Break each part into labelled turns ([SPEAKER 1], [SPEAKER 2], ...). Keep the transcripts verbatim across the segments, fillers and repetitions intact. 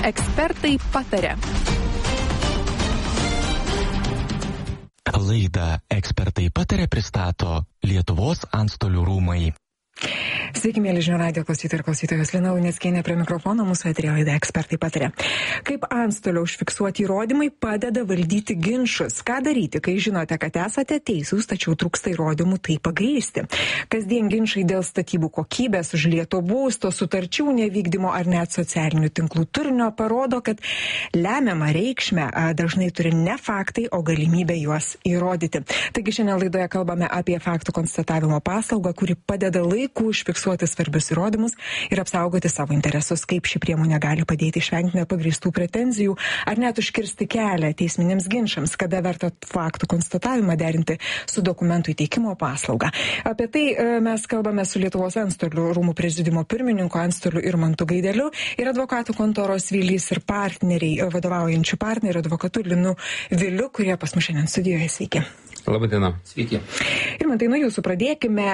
[SPEAKER 1] Ekspertai pataria.
[SPEAKER 2] Laidą Ekspertai pataria pristato Lietuvos antstolių rūmai.
[SPEAKER 3] Sveiki, mėly žinių radijo klausytojai ir klausytojos. Lina Luneckienė prie mikrofono, mūsų eteryje laida Ekspertai pataria. Kaip antstolio užfiksuoti įrodymai padeda valdyti ginčus? Ką daryti, kai žinote, kad esate teisūs, tačiau trūksta įrodymų tai pagrįsti? Kasdien ginčai dėl statybų kokybės, užlieto būsto, sutarčių nevykdymo ar net socialinių tinklų turinio parodo, kad lemiamą reikšmę dažnai turi ne faktai, o galimybė juos įrodyti. Taigi šiandien laidoje kalbame apie faktų konstatavimo paslaugą, kuri padeda laiku užfiksuoti svarbius įrodymus ir apsaugoti savo interesus, kaip ši priemonė gali padėti išvengti nepagrįstų pretenzijų ar net užkirsti kelią teisminiams ginčams, kada verta faktų konstatavimą derinti su dokumentų įteikimo paslauga. Apie tai mes kalbame su Lietuvos antstolių rūmų prezidiumo pirmininku antstoliu Irmantu Gaideliu ir advokatų kontoros Vilys ir partneriai vadovaujančių partnerių advokatu Linu Viliu, kurie pas mus šiandien studijoje. Sveiki.
[SPEAKER 4] Labadiena.
[SPEAKER 5] Sveiki.
[SPEAKER 3] Irmantai, nuo jūsų pradėkime.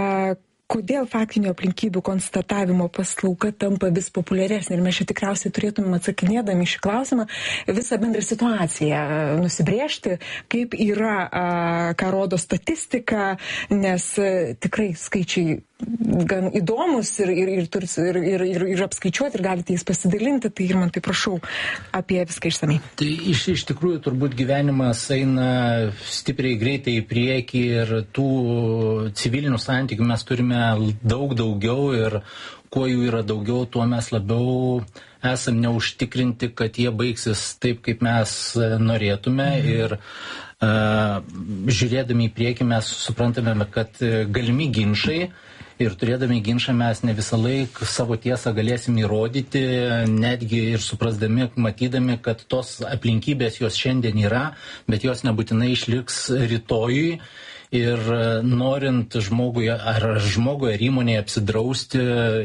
[SPEAKER 3] Kodėl faktinių aplinkybių konstatavimo paslauga tampa vis populiaresnė? Ir mes čia tikriausiai turėtumėm atsakinėdami šį klausimą visą bendrą situaciją nusibrėžti, kaip yra, ką rodo statistika, nes tikrai skaičiai gan įdomus ir, ir, ir, ir, ir, ir, ir apskaičiuoti ir galite jais pasidalinti. Tai ir man tai prašau apie viską išsamei.
[SPEAKER 5] Tai iš, iš tikrųjų turbūt gyvenimas eina stipriai greitai į priekį ir tų civilinių santykių mes turime daug daugiau ir kuo jų yra daugiau, tuo mes labiau esam neužtikrinti, kad jie baigsis taip, kaip mes norėtume. Mhm. Ir uh, žiūrėdami į priekį mes suprantame, kad galimi ginčai ir turėdami ginčą mes ne visą laiką savo tiesą galėsim įrodyti, netgi ir suprasdami, matydami, kad tos aplinkybės jos šiandien yra, bet jos nebūtinai išliks rytojui. Ir norint žmogui ar žmogui ar įmonėje apsidrausti,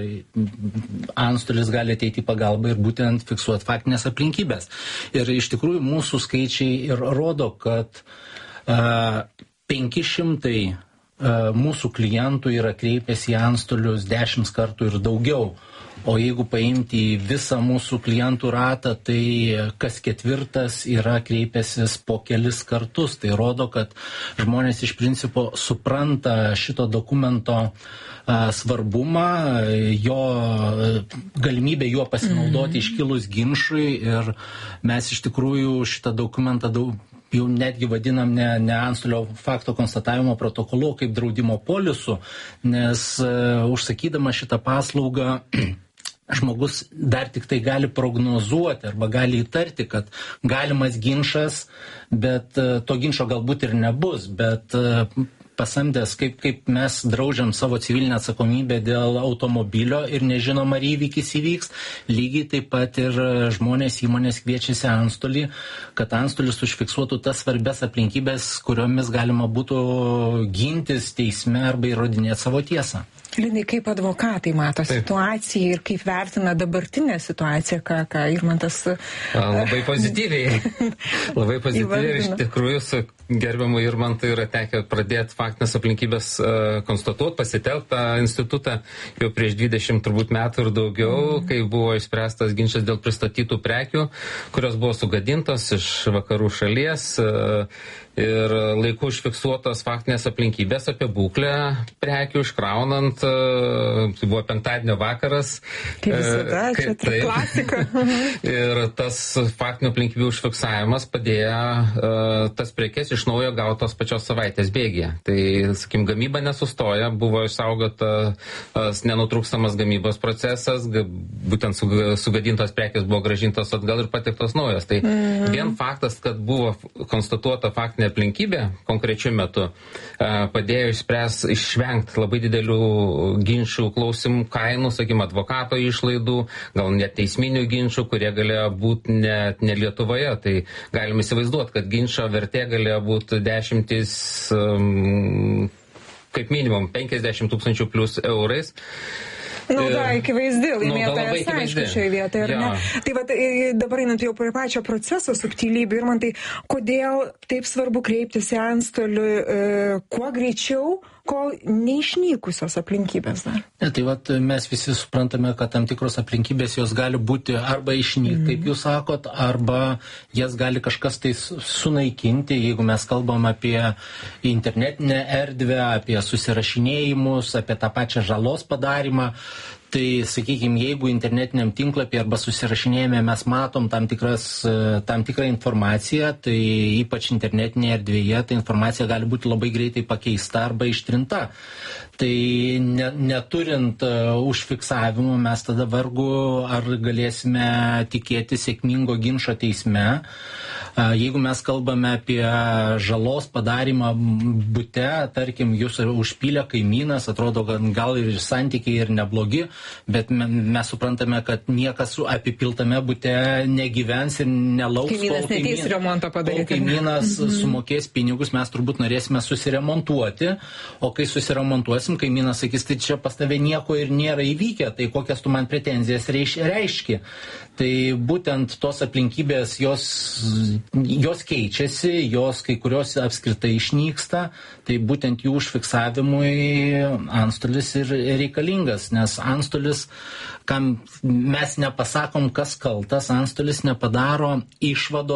[SPEAKER 5] antstolis gali ateiti į pagalbą ir būtent fiksuoti faktinės aplinkybės. Ir iš tikrųjų mūsų skaičiai ir rodo, kad uh, penki šimtai uh, mūsų klientų yra kreipęsi į antstolius dešimt kartų ir daugiau. O jeigu paimti visą mūsų klientų ratą, tai kas ketvirtas yra kreipęsis po kelis kartus. Tai rodo, kad žmonės iš principo supranta šito dokumento a, svarbumą, jo galimybę juo pasinaudoti mm. iškilus ginčui. Ir mes iš tikrųjų šitą dokumentą daug jau netgi vadinam ne, ne antstolio fakto konstatavimo protokolu, kaip draudimo polisu, nes uh, užsakydama šitą paslaugą žmogus dar tik tai gali prognozuoti arba gali įtarti, kad galimas ginčas, bet uh, to ginčo galbūt ir nebus, bet uh, pasamdęs, kaip, kaip mes draudžiam savo civilinę atsakomybę dėl automobilio ir nežinom, ar įvykis įvyks, lygiai taip pat ir žmonės įmonės kviečiasi antstolį, kad antstolis užfiksuotų tas svarbias aplinkybės, kuriomis galima būtų gintis teisme arba įrodinėti savo tiesą.
[SPEAKER 3] Linai, kaip advokatai mato Taip. situaciją ir kaip vertina dabartinę situaciją, ką, ką Irmantas...
[SPEAKER 4] Labai pozityviai. Labai pozityviai ir iš tikrųjų su gerbiamu Irmantu yra tekę pradėti faktinės aplinkybės uh, konstatuoti, pasitelkti tą institutą jau prieš dvidešimt turbūt metų ir daugiau, mm. kai buvo išspręstas ginčas dėl pristatytų prekių, kurios buvo sugadintos iš vakarų šalies. Uh, Ir laiku užfiksuotos faktinės aplinkybės apie būklę prekių iškraunant, tai buvo penktadienio vakaras.
[SPEAKER 3] Kaip visada, čia tai klasika.
[SPEAKER 4] Ir tas faktinių aplinkybių užfiksavimas padėjo tas prekes iš naujo gautos pačios savaitės bėgyje. Tai, sakim, gamyba nesustoja, buvo išsaugotas nenutrūkstamas gamybos procesas, būtent sugadintos prekės buvo grąžintos atgal ir patektos naujos. Tai mm. vien faktas, kad buvo konstatuota faktinė aplinkybė konkrečiu metu padėjo išspręs, išvengti labai didelių ginčių klausimų kainų, sakykim, advokato išlaidų, gal net teisminių ginčių, kurie galėjo būti net ne Lietuvoje. Tai galime įsivaizduoti, kad ginčo vertė galėjo būti dešimtis, um, kaip minimum, penkiasdešimt tūkstančių plus eurais.
[SPEAKER 3] Nauda akivaizdi, laimėtojas aišku šioje vietoje, ar ja. ne? Tai va, dabar einant jau prie pačio proceso subtilybių, ir man tai, kodėl taip svarbu kreiptis į antstolių e, kuo greičiau, kol neišnykusios aplinkybės dar.
[SPEAKER 5] Ne, tai vat, mes visi suprantame, kad tam tikros aplinkybės jos gali būti arba išnykti, mm. kaip jūs sakot, arba jas gali kažkas tai sunaikinti, jeigu mes kalbam apie internetinę erdvę, apie susirašinėjimus, apie tą pačią žalos padarimą. Tai, sakykime, jeigu internetiniam tinklapį arba susirašinėjime mes matom tam, tikras, tam tikrą informaciją, tai ypač internetinėje erdvėje, tai informacija gali būti labai greitai pakeista arba ištrinta. Tai ne, neturint uh, užfiksavimo mes tada vargu ar galėsime tikėti sėkmingo ginčo teisme. Uh, jeigu mes kalbame apie žalos padarimą bute, tarkim, jūs užpylė kaimynas, atrodo, kad gal ir santykiai ir neblogi, bet mes suprantame, kad niekas apipiltame bute negyvens ir nelauks,
[SPEAKER 3] kaimynas
[SPEAKER 5] kol
[SPEAKER 3] neteis remontą padaryti.
[SPEAKER 5] Kol kaimynas
[SPEAKER 3] mhm.
[SPEAKER 5] sumokės pinigus, mes turbūt norėsime susiremontuoti, o kai susiremontuosim, kaimynas sakys, tai čia pas tave nieko ir nėra įvykę, tai kokias tu man pretenzijas reiš, reiški. Tai būtent tos aplinkybės, jos, jos keičiasi, jos kai kurios apskritai išnyksta, tai būtent jų užfiksavimui antstolis ir reikalingas, nes antstolis, kam mes nepasakom, kas kaltas, antstolis nepadaro išvado